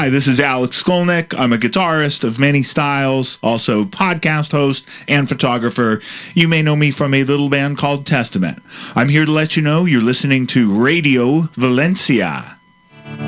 Hi, this is Alex Skolnick. I'm a guitarist of many styles, also podcast host and photographer. You may know me from a little band called Testament. I'm here to let you know you're listening to Radio Valencia.